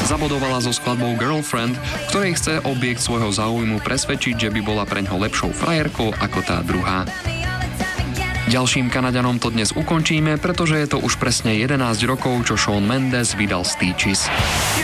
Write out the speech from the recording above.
Zabodovala so skladbou Girlfriend, v ktorej chce objekt svojho záujmu presvedčiť, že by bola preňho lepšou frajerkou ako tá druhá. Ďalším Kanaďanom to dnes ukončíme, pretože je to už presne 11 rokov, čo Shawn Mendes vydal Stitches.